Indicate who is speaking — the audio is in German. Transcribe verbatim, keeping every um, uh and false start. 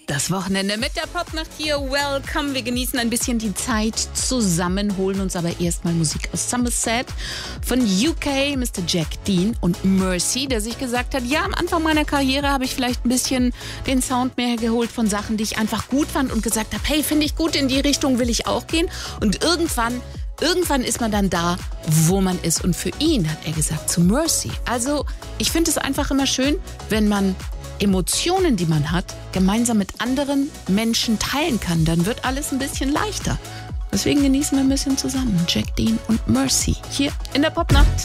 Speaker 1: Das Wochenende mit der Popnacht hier. Welcome. Wir genießen ein bisschen die Zeit zusammen, holen uns aber erstmal Musik aus Somerset von U K, Mister Jack Dean und Mercy, der sich gesagt hat, ja, am Anfang meiner Karriere habe ich vielleicht ein bisschen den Sound mehr geholt von Sachen, die ich einfach gut fand und gesagt habe, hey, finde ich gut, in die Richtung will ich auch gehen. Und irgendwann Irgendwann ist man dann da, wo man ist. Und für ihn hat er gesagt, zu Mercy. Also ich finde es einfach immer schön, wenn man Emotionen, die man hat, gemeinsam mit anderen Menschen teilen kann. Dann wird alles ein bisschen leichter. Deswegen genießen wir ein bisschen zusammen. Jack Dean und Mercy hier in der Popnacht.